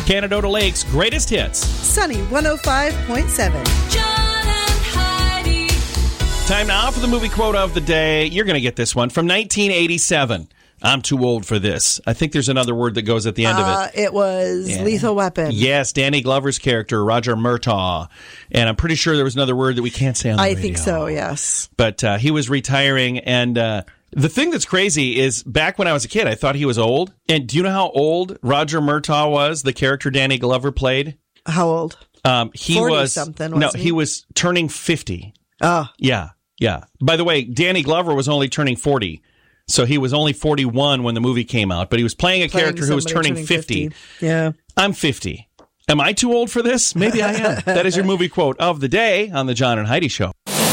Canadota Lake's greatest hits. Sunny 105.7. John and Heidi. Time now for the movie quote of the day. You're going to get this one from 1987. I'm too old for this. I think there's another word that goes at the end of it. It was Lethal Weapon. Yes, Danny Glover's character, Roger Murtaugh. And I'm pretty sure there was another word that we can't say on the radio. I think so, yes. But he was retiring, and the thing that's crazy is back when I was a kid, I thought he was old. And do you know how old Roger Murtaugh was, the character Danny Glover played? How old? He was something. No, he was turning 50. Oh. Yeah. By the way, Danny Glover was only turning 40. So he was only 41 when the movie came out, but he was playing a character who was turning 50. Yeah. I'm 50. Am I too old for this? Maybe I am. That is your movie quote of the day on the John and Heidi Show.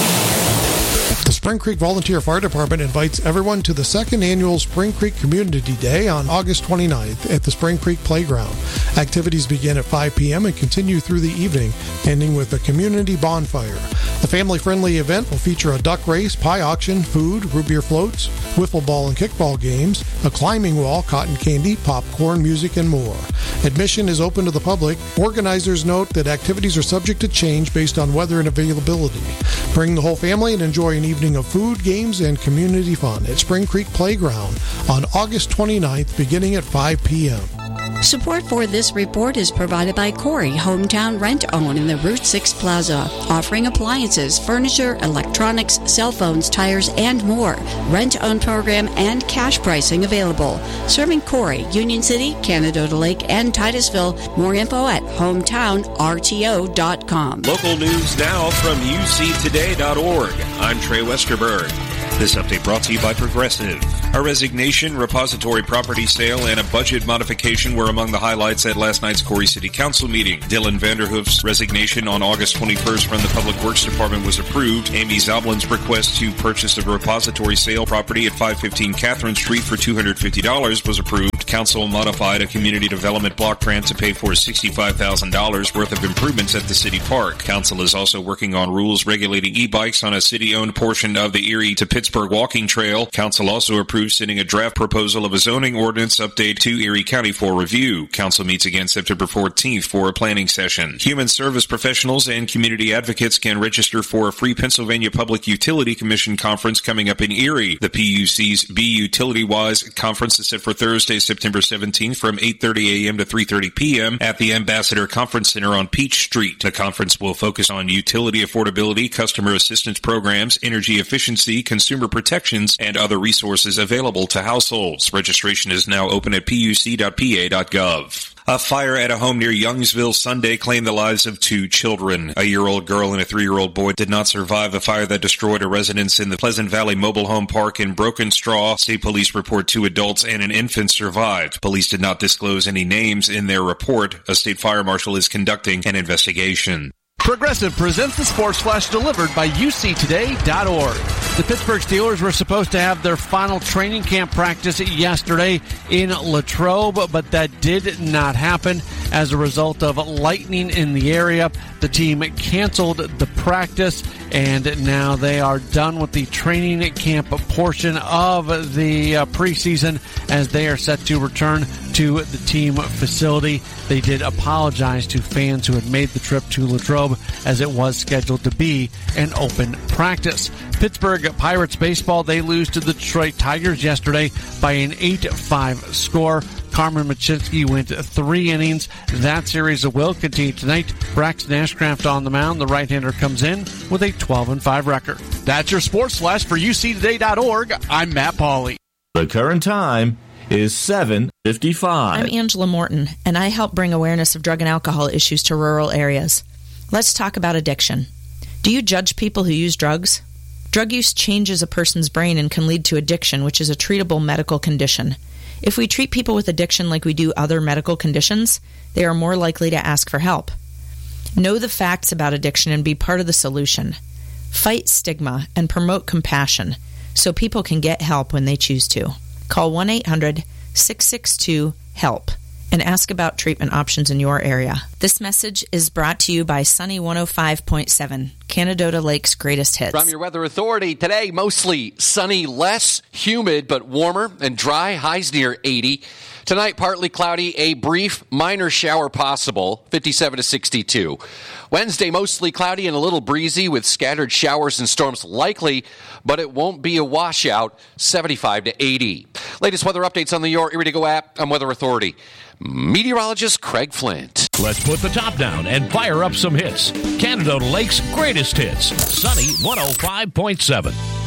The Spring Creek Volunteer Fire Department invites everyone to the second annual Spring Creek Community Day on August 29th at the Spring Creek Playground. Activities begin at 5 p.m. and continue through the evening, ending with a community bonfire. The family-friendly event will feature a duck race, pie auction, food, root beer floats, wiffle ball and kickball games, a climbing wall, cotton candy, popcorn, music, and more. Admission is open to the public. Organizers note that activities are subject to change based on weather and availability. Bring the whole family and enjoy an evening of food, games, and community fun at Spring Creek Playground on August 29th, beginning at 5 p.m. Support for this report is provided by Corey Hometown Rent-Own in the Route 6 Plaza, offering appliances, furniture, electronics, cell phones, tires, and more. Rent-Own program and cash pricing available. Serving Corey, Union City, Canadota Lake, and Titusville. More info at hometownrto.com. Local news now from uctoday.org. I'm Trey Westerberg. This update brought to you by Progressive. A resignation, repository property sale, and a budget modification were among the highlights at last night's Corey City Council meeting. Dylan Vanderhoof's resignation on August 21st from the Public Works Department was approved. Amy Zoblin's request to purchase a repository sale property at 515 Catherine Street for $250 was approved. Council modified a community development block grant to pay for $65,000 worth of improvements at the city park. Council is also working on rules regulating e-bikes on a city-owned portion of the Erie to Pittsburgh walking trail. Council also approved sending a draft proposal of a zoning ordinance update to Erie County for review. Council meets again September 14th for a planning session. Human service professionals and community advocates can register for a free Pennsylvania Public Utility Commission conference coming up in Erie. The PUC's Be Utility Wise conference is set for Thursday, September 17th from 8:30 a.m. to 3:30 p.m. at the Ambassador Conference Center on Peach Street. The conference will focus on utility affordability, customer assistance programs, energy efficiency, consumer protections, and other resources available to households. Registration is now open at puc.pa.gov. A fire at a home near Youngsville Sunday claimed the lives of 2 children. A year-old girl and a 3-year-old boy did not survive the fire that destroyed a residence in the Pleasant Valley Mobile Home Park in Broken Straw. State police report 2 adults and an infant survived. Police did not disclose any names in their report. A state fire marshal is conducting an investigation. Progressive presents the Sports Flash delivered by uctoday.org. The Pittsburgh Steelers were supposed to have their final training camp practice yesterday in Latrobe, but that did not happen as a result of lightning in the area. The team canceled the practice, and now they are done with the training camp portion of the preseason as they are set to return to the team facility. They did apologize to fans who had made the trip to Latrobe as it was scheduled to be an open practice. Pittsburgh Pirates baseball, they lose to the Detroit Tigers yesterday by an 8-5 score. Carmen Machinsky went 3 innings. That series will continue tonight. Braxton Ashcraft on the mound. The right-hander comes in with a 12-5 record. That's your Sports Flash for uctoday.org. I'm Matt Pauley. The current time is 7:55. I'm Angela Morton, and I help bring awareness of drug and alcohol issues to rural areas. Let's talk about addiction. Do you judge people who use drugs? Drug use changes a person's brain and can lead to addiction, which is a treatable medical condition. If we treat people with addiction like we do other medical conditions, they are more likely to ask for help. Know the facts about addiction and be part of the solution. Fight stigma and promote compassion so people can get help when they choose to. Call 1-800-662-HELP and ask about treatment options in your area. This message is brought to you by Sunny 105.7, Canadota Lake's greatest hits. From your weather authority, today mostly sunny, less humid, but warmer and dry, highs near 80. Tonight, partly cloudy, a brief minor shower possible, 57 to 62. Wednesday, mostly cloudy and a little breezy with scattered showers and storms likely, but it won't be a washout, 75 to 80. Latest weather updates on the Your Erie to Go app on Weather Authority. Meteorologist Craig Flint. Let's put the top down and fire up some hits. Canada Lake's greatest hits. Sunny 105.7.